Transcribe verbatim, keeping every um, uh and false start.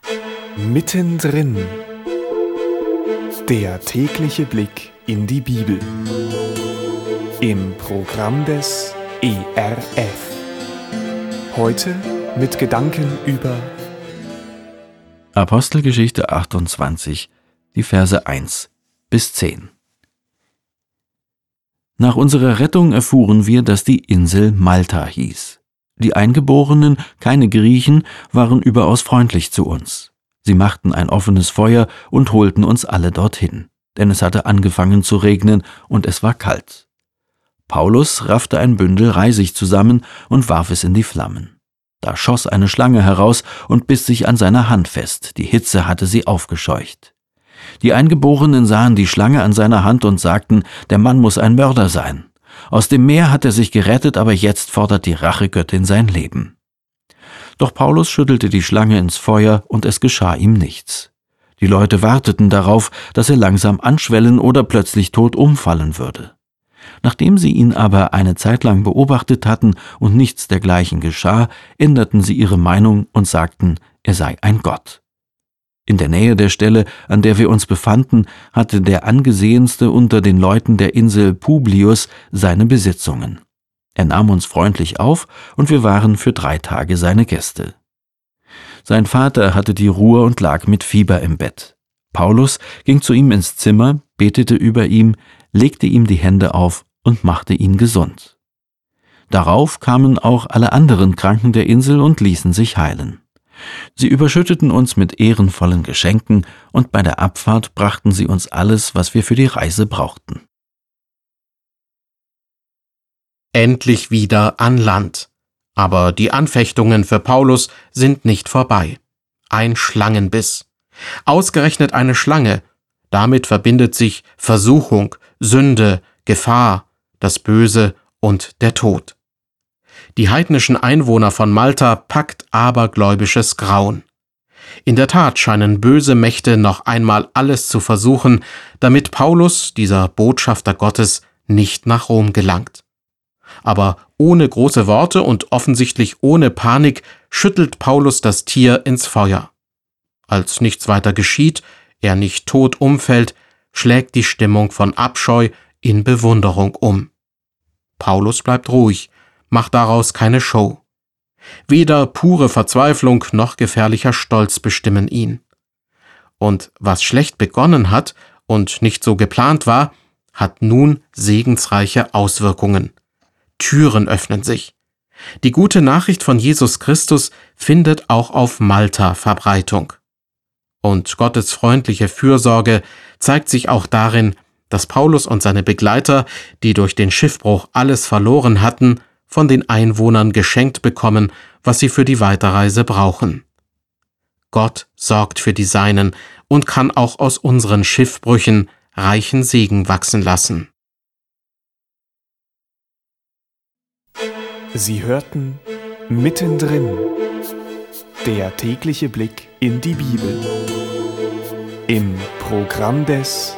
Mittendrin. Der tägliche Blick in die Bibel. Im Programm des E R F. Heute mit Gedanken über Apostelgeschichte achtundzwanzig, die Verse eins bis zehn. Nach unserer Rettung erfuhren wir, dass die Insel Malta hieß. Die Eingeborenen, keine Griechen, waren überaus freundlich zu uns. Sie machten ein offenes Feuer und holten uns alle dorthin, denn es hatte angefangen zu regnen und es war kalt. Paulus raffte ein Bündel Reisig zusammen und warf es in die Flammen. Da schoss eine Schlange heraus und biss sich an seiner Hand fest, die Hitze hatte sie aufgescheucht. Die Eingeborenen sahen die Schlange an seiner Hand und sagten, der Mann muss ein Mörder sein. Aus dem Meer hat er sich gerettet, aber jetzt fordert die Rachegöttin sein Leben. Doch Paulus schüttelte die Schlange ins Feuer und es geschah ihm nichts. Die Leute warteten darauf, dass er langsam anschwellen oder plötzlich tot umfallen würde. Nachdem sie ihn aber eine Zeit lang beobachtet hatten und nichts dergleichen geschah, änderten sie ihre Meinung und sagten, er sei ein Gott. In der Nähe der Stelle, an der wir uns befanden, hatte der angesehenste unter den Leuten der Insel Publius seine Besitzungen. Er nahm uns freundlich auf und wir waren für drei Tage seine Gäste. Sein Vater hatte die Ruhr und lag mit Fieber im Bett. Paulus ging zu ihm ins Zimmer, betete über ihm, legte ihm die Hände auf und machte ihn gesund. Darauf kamen auch alle anderen Kranken der Insel und ließen sich heilen. Sie überschütteten uns mit ehrenvollen Geschenken und bei der Abfahrt brachten sie uns alles, was wir für die Reise brauchten. Endlich wieder an Land. Aber die Anfechtungen für Paulus sind nicht vorbei. Ein Schlangenbiss. Ausgerechnet eine Schlange. Damit verbindet sich Versuchung, Sünde, Gefahr, das Böse und der Tod. Die heidnischen Einwohner von Malta packt abergläubisches Grauen. In der Tat scheinen böse Mächte noch einmal alles zu versuchen, damit Paulus, dieser Botschafter Gottes, nicht nach Rom gelangt. Aber ohne große Worte und offensichtlich ohne Panik schüttelt Paulus das Tier ins Feuer. Als nichts weiter geschieht, er nicht tot umfällt, schlägt die Stimmung von Abscheu in Bewunderung um. Paulus bleibt ruhig, macht daraus keine Show. Weder pure Verzweiflung noch gefährlicher Stolz bestimmen ihn. Und was schlecht begonnen hat und nicht so geplant war, hat nun segensreiche Auswirkungen. Türen öffnen sich. Die gute Nachricht von Jesus Christus findet auch auf Malta Verbreitung. Und Gottes freundliche Fürsorge zeigt sich auch darin, dass Paulus und seine Begleiter, die durch den Schiffbruch alles verloren hatten, von den Einwohnern geschenkt bekommen, was sie für die Weiterreise brauchen. Gott sorgt für die Seinen und kann auch aus unseren Schiffbrüchen reichen Segen wachsen lassen. Sie hörten Mittendrin. Der tägliche Blick in die Bibel. Im Programm des